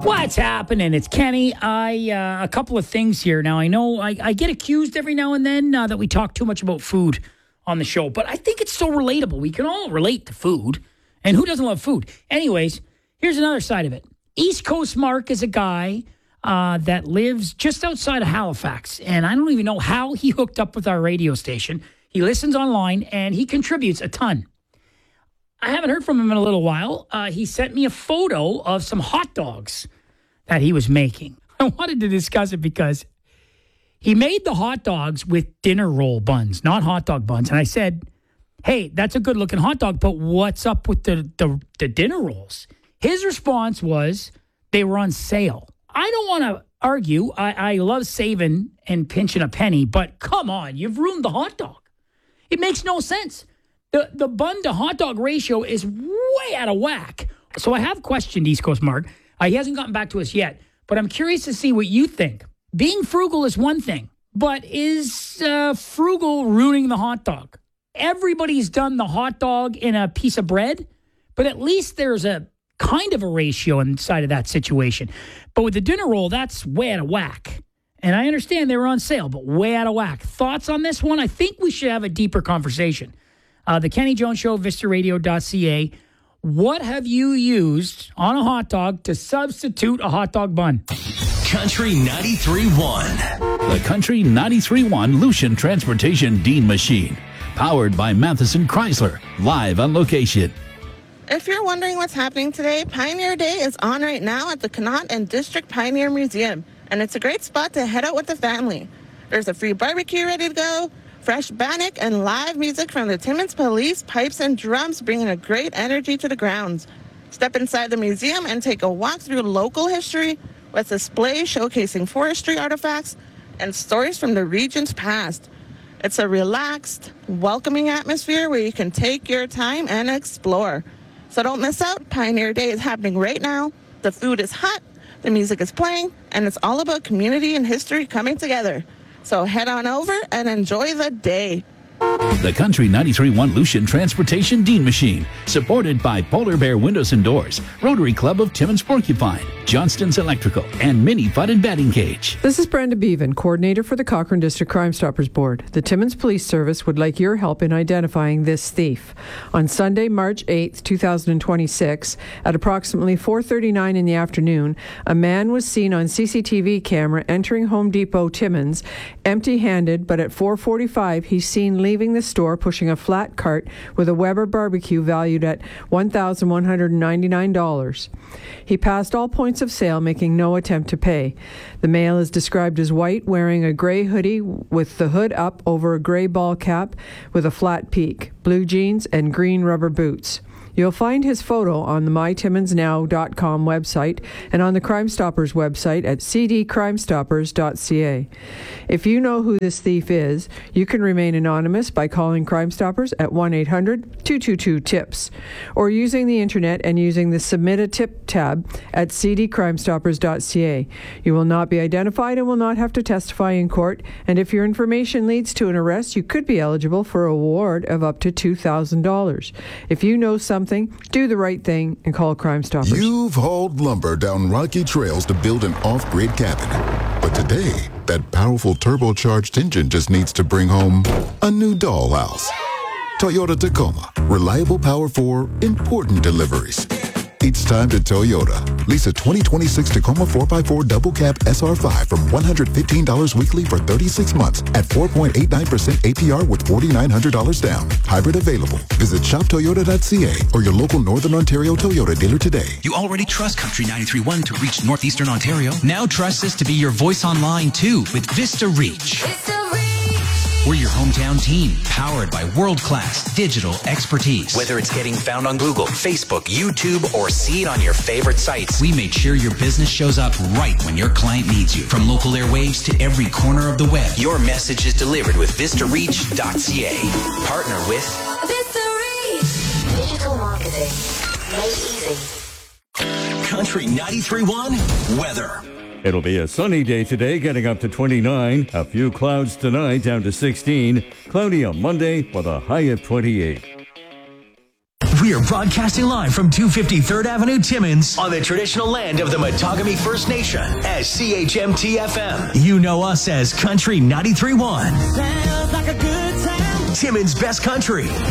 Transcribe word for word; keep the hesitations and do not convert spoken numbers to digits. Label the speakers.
Speaker 1: What's happening? It's Kenny. I uh, a couple of things here. Now, I know I, I get accused every now and then uh, that we talk too much about food on the show, but I think it's so relatable. We can all relate to food, and who doesn't love food? Anyways, here's another side of it. East Coast Mark is a guy uh, that lives just outside of Halifax, and I don't even know how he hooked up with our radio station. He listens online, and he contributes a ton. I haven't heard from him in a little while. Uh, he sent me a photo of some hot dogs that he was making. I wanted to discuss it because he made the hot dogs with dinner roll buns, not hot dog buns. And I said, hey, that's a good looking hot dog, but what's up with the, the, the dinner rolls? His response was they were on sale. I don't want to argue. I, I love saving and pinching a penny, but come on, you've ruined the hot dog. It makes no sense. The the bun to hot dog ratio is way out of whack. So I have questioned East Coast Mark. Uh, he hasn't gotten back to us yet, but I'm curious to see what you think. Being frugal is one thing, but is uh, frugal ruining the hot dog? Everybody's done the hot dog in a piece of bread, but at least there's a kind of a ratio inside of that situation. But with the dinner roll, that's way out of whack. And I understand they were on sale, but way out of whack. Thoughts on this one? I think we should have a deeper conversation. Uh, the Kenny Jones Show, vista radio dot c a. What have you used on a hot dog to substitute a hot dog bun?
Speaker 2: Country ninety-three point one.
Speaker 3: The Country ninety-three point one Lucian Transportation Dean Machine. Powered by Matheson Chrysler. Live on location.
Speaker 4: If you're wondering what's happening today, Pioneer Day is on right now at the Connaught and District Pioneer Museum. And it's a great spot to head out with the family. There's a free barbecue ready to go, fresh bannock, and live music from the Timmins Police, pipes and drums, bringing a great energy to the grounds. Step inside the museum and take a walk through local history with displays showcasing forestry artifacts and stories from the region's past. It's a relaxed, welcoming atmosphere where you can take your time and explore. So don't miss out. Pioneer Day is happening right now. The food is hot, the music is playing, and it's all about community and history coming together. So head on over and enjoy the day.
Speaker 3: The Country ninety-three point one Lucian Transportation Dean Machine. Supported by Polar Bear Windows and Doors, Rotary Club of Timmins Porcupine, Johnston's Electrical, and Mini Fun and Batting Cage.
Speaker 5: This is Brenda Bevan, Coordinator for the Cochrane District Crime Stoppers Board. The Timmins Police Service would like your help in identifying this thief. On Sunday, March eighth, twenty twenty-six, at approximately four thirty-nine in the afternoon, a man was seen on C C T V camera entering Home Depot Timmins, empty-handed, but at four forty-five, he's seen leaving the store pushing a flat cart with a Weber barbecue valued at one thousand one hundred ninety-nine dollars. He passed all points of sale, making no attempt to pay. The male is described as white, wearing a gray hoodie with the hood up over a gray ball cap with a flat peak, blue jeans, and green rubber boots. You'll find his photo on the my timmins now dot com website and on the Crime Stoppers website at c d crime stoppers dot c a. If you know who this thief is, you can remain anonymous by calling Crime Stoppers at one eight hundred two two two tips or using the internet and using the Submit a Tip tab at c d crime stoppers dot c a. You will not be identified and will not have to testify in court, and if your information leads to an arrest, you could be eligible for a reward of up to two thousand dollars. If you know something do the right thing and call Crime Stoppers.
Speaker 6: You've hauled lumber down rocky trails to build an off-grid cabin. But today, that powerful turbocharged engine just needs to bring home a new dollhouse. Toyota Tacoma. Reliable power for important deliveries. It's time to Toyota. Lease a twenty twenty-six Tacoma four by four double cab S R five from one hundred fifteen dollars weekly for thirty-six months at four point eight nine percent A P R with four thousand nine hundred dollars down. Hybrid available. Visit shop toyota dot c a or your local Northern Ontario Toyota dealer today.
Speaker 2: You already trust Country ninety-three point one to reach Northeastern Ontario. Now trust us to be your voice online too with Vista Reach. Vista Reach. We're your hometown team, powered by world-class digital expertise. Whether it's getting found on Google, Facebook, YouTube, or see it on your favorite sites, we make sure your business shows up right when your client needs you. From local airwaves to every corner of the web, your message is delivered with vista reach dot c a. Partner with Vista Reach. Digital marketing made easy. Country ninety-three point one weather.
Speaker 7: It'll be a sunny day today, getting up to twenty-nine. A few clouds tonight, down to sixteen. Cloudy on Monday with a high of twenty-eight.
Speaker 2: We are broadcasting live from two fifty-third Avenue, Timmins, on the traditional land of the Matagami First Nation as C H M T F M. You know us as Country ninety-three point one. Sounds like a good time. Timmins' best country.